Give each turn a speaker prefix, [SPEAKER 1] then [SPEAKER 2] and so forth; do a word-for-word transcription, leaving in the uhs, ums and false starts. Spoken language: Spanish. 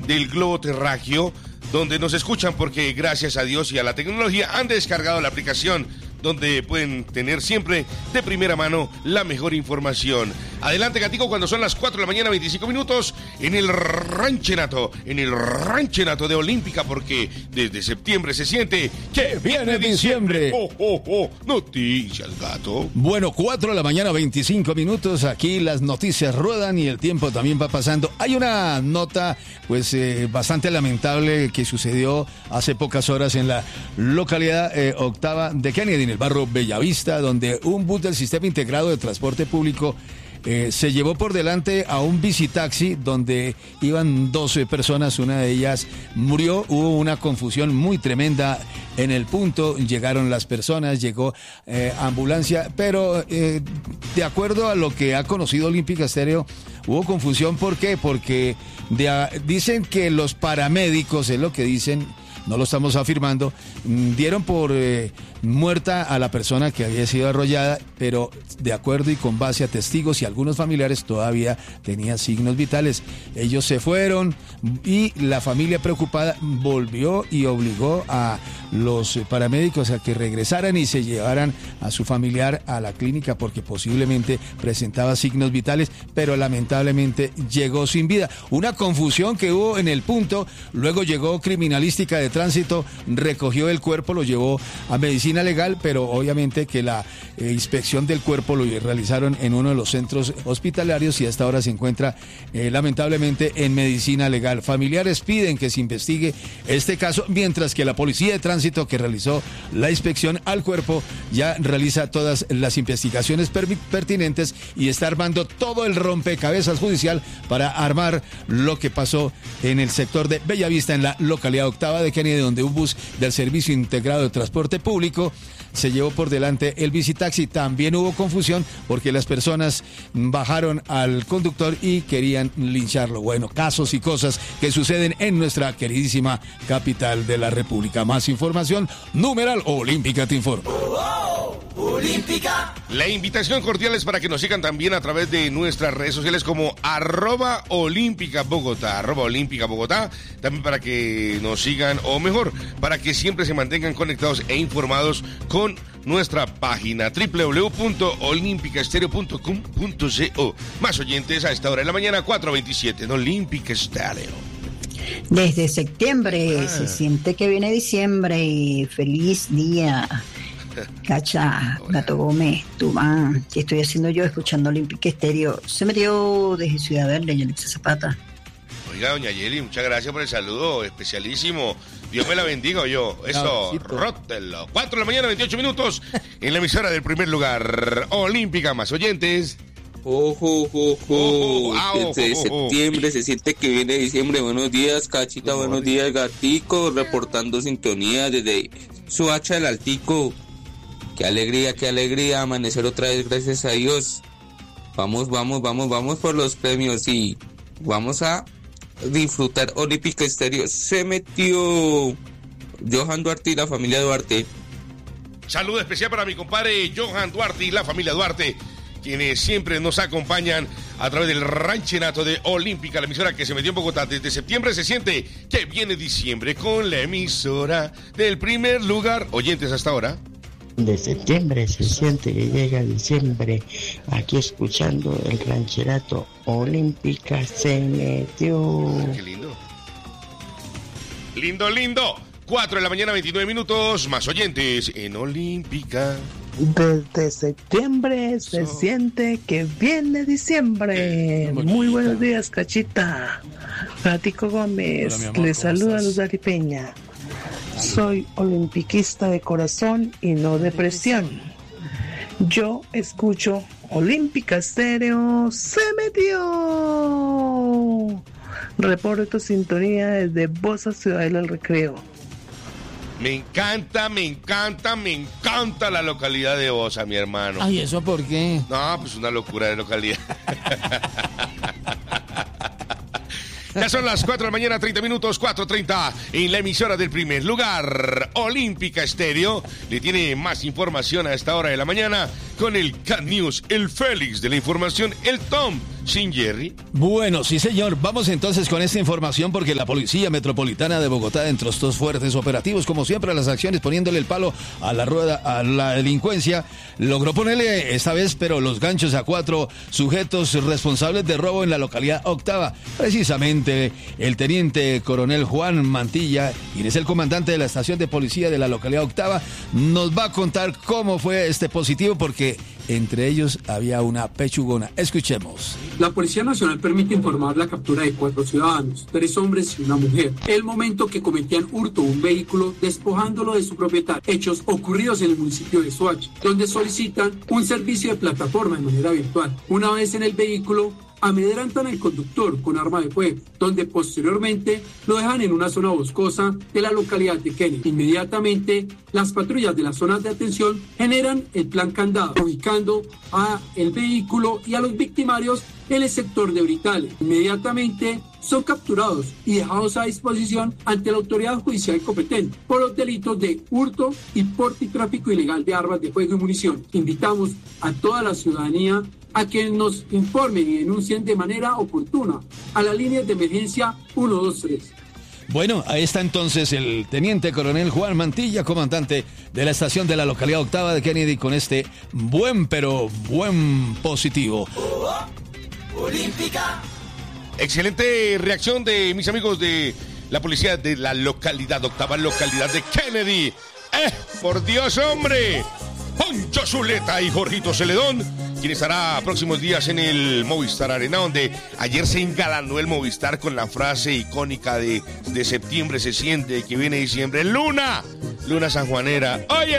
[SPEAKER 1] del globo terráqueo, donde nos escuchan porque gracias a Dios y a la tecnología han descargado la aplicación donde pueden tener siempre de primera mano la mejor información. Adelante, Gatico, cuando son las cuatro de la mañana, veinticinco minutos, en el ranchenato, en el ranchenato de Olímpica, porque desde septiembre se siente que viene diciembre. Oh, oh, oh. Noticias, gato.
[SPEAKER 2] Bueno, cuatro de la mañana, veinticinco minutos, aquí las noticias ruedan y el tiempo también va pasando. Hay una nota, pues, eh, bastante lamentable que sucedió hace pocas horas en la localidad eh, octava de Kennedy, en el barrio Bellavista, donde un bus del Sistema Integrado de Transporte Público eh, se llevó por delante a un bicitaxi donde iban doce personas, una de ellas murió. Hubo una confusión muy tremenda en el punto, llegaron las personas, llegó eh, ambulancia, pero eh, de acuerdo a lo que ha conocido Olímpica Estéreo, hubo confusión. ¿Por qué? Porque de a, dicen que los paramédicos, es lo que dicen, no lo estamos afirmando, dieron por eh, muerta a la persona que había sido arrollada, pero de acuerdo y con base a testigos y algunos familiares todavía tenía signos vitales. Ellos se fueron y la familia preocupada volvió y obligó a los paramédicos a que regresaran y se llevaran a su familiar a la clínica porque posiblemente presentaba signos vitales, pero lamentablemente llegó sin vida. Una confusión que hubo en el punto. Luego llegó criminalística de tránsito, recogió el cuerpo, lo llevó a medicina legal, pero obviamente que la eh, inspección del cuerpo lo realizaron en uno de los centros hospitalarios y hasta ahora se encuentra eh, lamentablemente en medicina legal. Familiares piden que se investigue este caso, mientras que la policía de tránsito que realizó la inspección al cuerpo ya realiza todas las investigaciones per- pertinentes y está armando todo el rompecabezas judicial para armar lo que pasó en el sector de Bellavista, en la localidad octava de Kennedy, donde un bus del Servicio Integrado de Transporte Público se llevó por delante el bicitaxi. También hubo confusión porque las personas bajaron al conductor y querían lincharlo. Bueno, casos y cosas que suceden en nuestra queridísima capital de la República. Más información, numeral Olímpica te informa.
[SPEAKER 1] Oh, oh, Olímpica. La invitación cordial es para que nos sigan también a través de nuestras redes sociales como arroba Olímpica Bogotá, arroba Olímpica Bogotá, también para que nos sigan, o mejor, para que siempre se mantengan conectados e informados con con nuestra página doble u doble u doble u punto olímpica estéreo punto com punto co. Más oyentes a esta hora de la mañana, cuatro veintisiete en Olímpica Estéreo.
[SPEAKER 3] Desde septiembre
[SPEAKER 1] ah.
[SPEAKER 3] se siente que viene diciembre y feliz día. Cacha, Gato Gómez, Tumán, ¿qué estoy haciendo yo escuchando Olímpica Estéreo? Se metió desde Ciudad Verde, Yalitza Zapata.
[SPEAKER 1] Oiga, doña Yeli, muchas gracias por el saludo especialísimo. Dios me la bendiga, yo. Eso, rótelo. cuatro de la mañana, veintiocho minutos, en la emisora del primer lugar, Olímpica. Más oyentes.
[SPEAKER 4] Ojo, ojo, ojo. Desde septiembre se siente que viene diciembre. Buenos días, Cachita. Buenos días, Gatico. Reportando sintonía desde Soacha del Altico. Qué alegría, qué alegría. Amanecer otra vez, gracias a Dios. Vamos, vamos, vamos, vamos por los premios y vamos a disfrutar. Olímpica Estéreo se metió. Johan Duarte y la familia Duarte.
[SPEAKER 1] Saludo especial para mi compadre Johan Duarte y la familia Duarte, quienes siempre nos acompañan a través del ranchenato de Olímpica, la emisora que se metió en Bogotá. Desde septiembre se siente que viene diciembre con la emisora del primer lugar. Oyentes hasta ahora.
[SPEAKER 5] De septiembre se siente que llega diciembre, aquí escuchando el rancherato. Olímpica se metió.
[SPEAKER 1] Qué lindo. Lindo, lindo. cuatro de la mañana, veintinueve minutos, más oyentes en Olímpica.
[SPEAKER 6] Desde septiembre se so. siente que viene diciembre. Muy buenos días, Cachita. Gatico Gómez, hola, amor, les saluda a Luz Aripeña. Soy olimpiquista de corazón y no de presión. Yo escucho Olímpica Estéreo se metió. Reporto sintonía desde Bosa, Ciudadela del Recreo.
[SPEAKER 1] Me encanta, me encanta, me encanta la localidad de Bosa, mi hermano.
[SPEAKER 2] Ay, ¿eso por qué?
[SPEAKER 1] No, pues una locura de localidad. Ya son las cuatro de la mañana, treinta minutos, cuatro treinta, en la emisora del primer lugar, Olímpica Estéreo. Le tiene más información a esta hora de la mañana con el Cat News, el Félix de la información, el Tom. sin Jerry.
[SPEAKER 2] Bueno, sí señor, vamos entonces con esta información porque la Policía Metropolitana de Bogotá, entre estos fuertes operativos, como siempre las acciones poniéndole el palo a la rueda, a la delincuencia, logró ponerle esta vez, pero los ganchos a cuatro sujetos responsables de robo en la localidad Octava. Precisamente el teniente coronel Juan Mantilla, quien es el comandante de la estación de policía de la localidad Octava, nos va a contar cómo fue este positivo porque entre ellos había una pechugona. Escuchemos.
[SPEAKER 7] La Policía Nacional permite informar la captura de cuatro ciudadanos, tres hombres y una mujer, el momento que cometían hurto a un vehículo despojándolo de su propietario. Hechos ocurridos en el municipio de Soacha, donde solicitan un servicio de plataforma de manera virtual. Una vez en el vehículo, amedrentan al conductor con arma de fuego, donde posteriormente lo dejan en una zona boscosa de la localidad de Kennedy. Inmediatamente, las patrullas de las zonas de atención generan el plan candado, ubicando a el vehículo y a los victimarios en el sector de Britales. Inmediatamente son capturados y dejados a disposición ante la autoridad judicial competente por los delitos de hurto y porte y tráfico ilegal de armas de fuego y munición. Invitamos a toda la ciudadanía a que nos informen y denuncien de manera oportuna a las líneas de emergencia uno dos tres.
[SPEAKER 2] Bueno, ahí está entonces el teniente coronel Juan Mantilla, comandante de la estación de la localidad Octava de Kennedy, con este buen, pero buen positivo.
[SPEAKER 1] Olímpica. Excelente reacción de mis amigos de la policía de la localidad Octava, localidad de Kennedy. ¡Eh, por Dios, hombre! Poncho Zuleta y Jorgito Celedón, quien estará próximos días en el Movistar Arena, donde ayer se engalanó el Movistar con la frase icónica de, de septiembre se siente que viene diciembre. ¡Luna! Luna sanjuanera. ¡Oye!